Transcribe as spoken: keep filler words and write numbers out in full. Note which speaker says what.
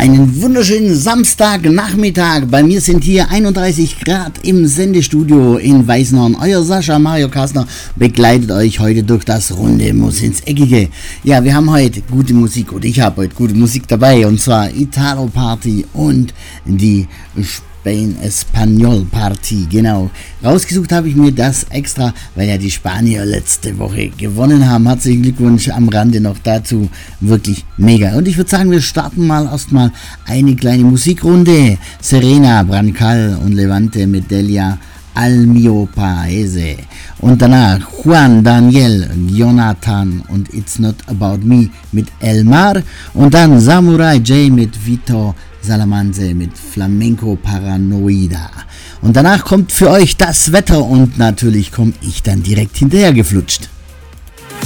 Speaker 1: einen wunderschönen Samstagnachmittag. Bei mir sind hier einunddreißig Grad im Sendestudio in Weißenhorn. Euer Sascha Mario Kastner begleitet euch heute durch das runde Muss ins Eckige. Ja, wir haben heute gute Musik, oder ich habe heute gute Musik dabei, und zwar Italo Party und die Spain Espanol Party, genau. Rausgesucht habe ich mir das extra, weil ja die Spanier letzte Woche gewonnen haben. Herzlichen Glückwunsch am Rande noch dazu. Wirklich mega. Und ich würde sagen, wir starten mal erstmal eine kleine Musikrunde. Serena, Brancal und Levante mit Delia, Al mio paese. Und danach Juan Daniel, Jonathan und It's Not About Me mit Elmar. Und dann Samurai J mit Vito Salamanze mit Flamenco Paranoida. Und danach kommt für euch das Wetter und natürlich komme ich dann direkt hinterher geflutscht.